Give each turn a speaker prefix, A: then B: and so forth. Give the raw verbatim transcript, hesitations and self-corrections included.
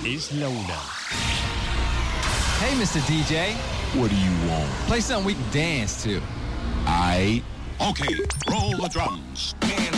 A: es la una.
B: Hey, Mister D J.
C: What do you want?
B: Play something we can dance to.
C: I
D: Okay, roll the drums.